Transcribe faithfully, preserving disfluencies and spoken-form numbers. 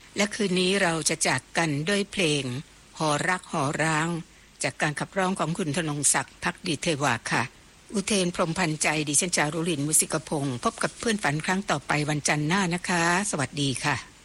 และคืนนี้เราจะจากกันด้วยเพลงหอรักหอร้างจากการขับร้องของคุณธนงศักดิ์ภักดีเทวาค่ะอุเทนพรหมพันธ์ใจดิฉันจารุลินมุสิกพงศ์พบกับเพื่อนฝันครั้งต่อไปวันจันทร์หน้านะคะสวัสดีค่ะ